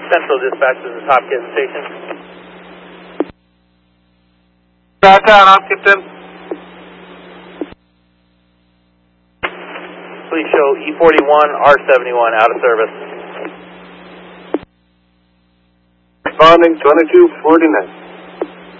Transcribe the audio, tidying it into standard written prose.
Central Dispatch, this is Hopkins Station. Downtown Hopkinton. Please show E41, R71 out of service. Responding 2249.